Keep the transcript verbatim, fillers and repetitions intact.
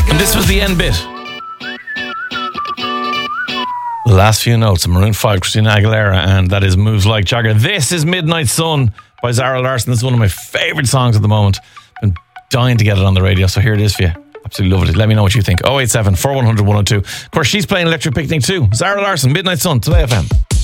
And this was the end bit. The last few notes of Maroon five, Christina Aguilera, and that is Moves Like Jagger. This is Midnight Sun by Zara Larsson. This is one of my favourite songs at the moment. Been dying to get it on the radio, so here it is for you. Absolutely love it. Let me know what you think. oh eight seven, four one zero zero, one oh two. Of course, she's playing Electric Picnic too. Zara Larsson, Midnight Sun, Today F M.